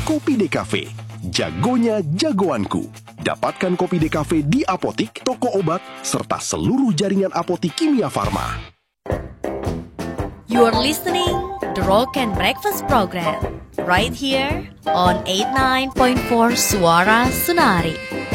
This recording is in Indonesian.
Kopi Decafe. Jagonya jagoanku. Dapatkan Kopi Decafe di apotik, toko obat, serta seluruh jaringan apotik Kimia Farma. You're listening The Rock and Breakfast Program right here on 89.4 Suara Sunari.